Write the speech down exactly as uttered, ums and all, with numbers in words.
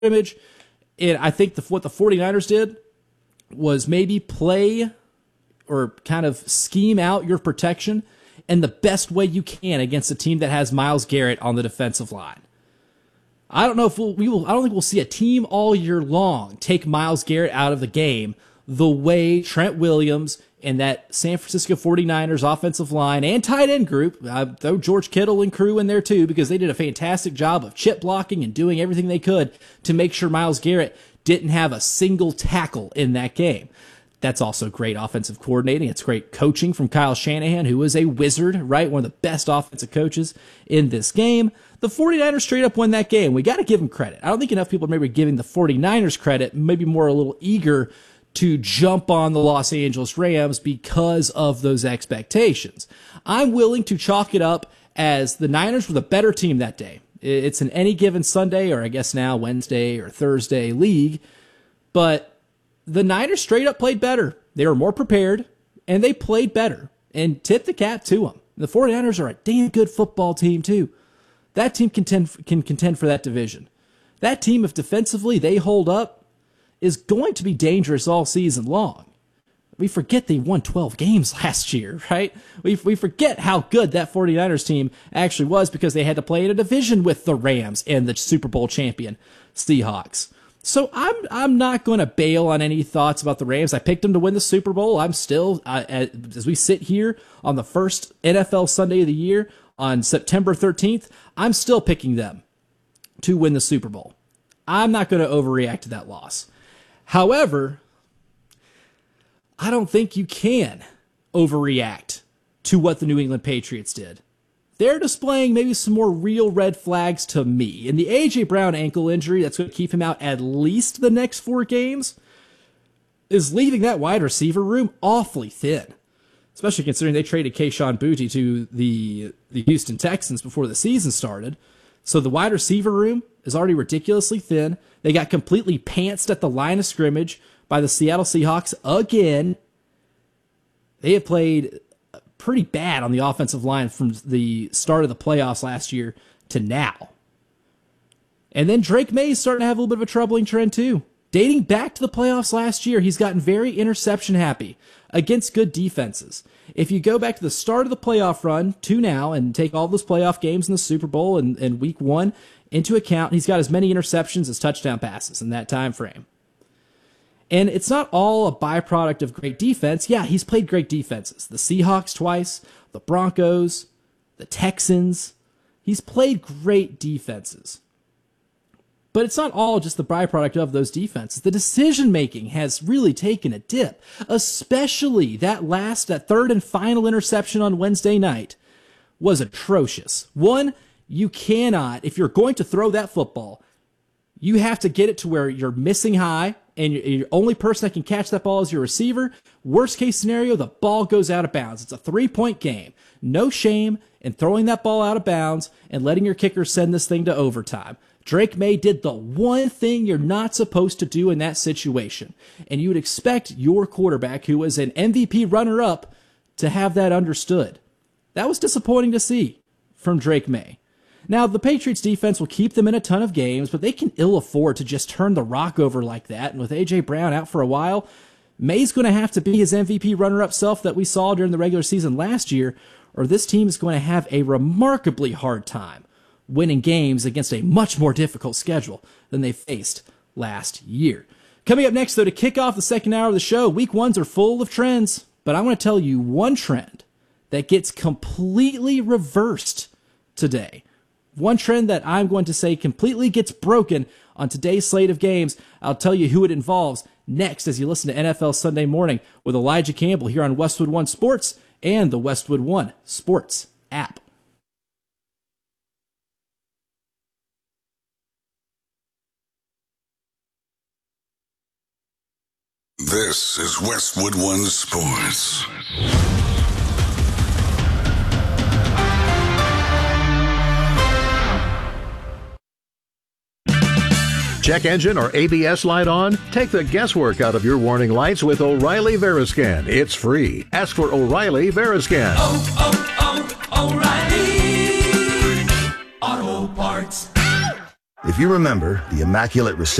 scrimmage. And I think the, what the 49ers did was maybe play or kind of scheme out your protection in the best way you can against a team that has Myles Garrett on the defensive line. I don't know if we'll, we will, I don't think we'll see a team all year long take Myles Garrett out of the game the way Trent Williams and that San Francisco 49ers offensive line and tight end group, uh, throw George Kittle and crew in there too, because they did a fantastic job of chip blocking and doing everything they could to make sure Myles Garrett didn't have a single tackle in that game. That's also great offensive coordinating. It's great coaching from Kyle Shanahan, who is a wizard, right? One of the best offensive coaches in this game. The 49ers straight up won that game. We got to give them credit. I don't think enough people are maybe giving the 49ers credit, maybe more a little eager to jump on the Los Angeles Rams because of those expectations. I'm willing to chalk it up as the Niners were the better team that day. It's an any given Sunday, or I guess now Wednesday or Thursday league, but the Niners straight up played better. They were more prepared, and they played better, and tip the cap to them. The 49ers are a damn good football team, too. That team contend, can contend for that division. That team, if defensively they hold up, is going to be dangerous all season long. We forget they won twelve games last year, right? We we forget how good that 49ers team actually was because they had to play in a division with the Rams and the Super Bowl champion Seahawks. So I'm I'm not going to bail on any thoughts about the Rams. I picked them to win the Super Bowl. I'm still, uh, as we sit here on the first N F L Sunday of the year on September thirteenth, I'm still picking them to win the Super Bowl. I'm not going to overreact to that loss. However, I don't think you can overreact to what the New England Patriots did. They're displaying maybe some more real red flags to me. And the A J. Brown ankle injury that's going to keep him out at least the next four games is leaving that wide receiver room awfully thin, especially considering they traded Kayshon Boutte to the, the Houston Texans before the season started. So the wide receiver room is already ridiculously thin. They got completely pantsed at the line of scrimmage by the Seattle Seahawks again. They have played pretty bad on the offensive line from the start of the playoffs last year to now. And then Drake May is starting to have a little bit of a troubling trend too. Dating back to the playoffs last year, he's gotten very interception happy against good defenses. If you go back to the start of the playoff run to now and take all those playoff games in the Super Bowl and, and week one into account, he's got as many interceptions as touchdown passes in that time frame. And it's not all a byproduct of great defense. Yeah, he's played great defenses. The Seahawks twice, the Broncos, the Texans. He's played great defenses. But it's not all just the byproduct of those defenses. The decision-making has really taken a dip, especially that last, that third and final interception on Wednesday night was atrocious. One, you cannot, if you're going to throw that football, you have to get it to where you're missing high, and your only person that can catch that ball is your receiver. Worst case scenario, the ball goes out of bounds. It's a three-point game. No shame in throwing that ball out of bounds and letting your kicker send this thing to overtime. Drake May did the one thing you're not supposed to do in that situation. And you would expect your quarterback, who was an M V P runner-up, to have that understood. That was disappointing to see from Drake May. Now, the Patriots defense will keep them in a ton of games, but they can ill afford to just turn the rock over like that. And with A J. Brown out for a while, May's going to have to be his M V P runner-up self that we saw during the regular season last year, or this team is going to have a remarkably hard time winning games against a much more difficult schedule than they faced last year. Coming up next, though, to kick off the second hour of the show, week ones are full of trends, but I want to tell you one trend that gets completely reversed today. One trend that I'm going to say completely gets broken on today's slate of games. I'll tell you who it involves next as you listen to N F L Sunday Morning with Elijah Campbell here on Westwood One Sports and the Westwood One Sports app. This is Westwood One Sports. Check engine or A B S light on? Take the guesswork out of your warning lights with O'Reilly Veriscan. It's free. Ask for O'Reilly Veriscan. Oh, oh, oh, O'Reilly Auto Parts. If you remember the Immaculate Reception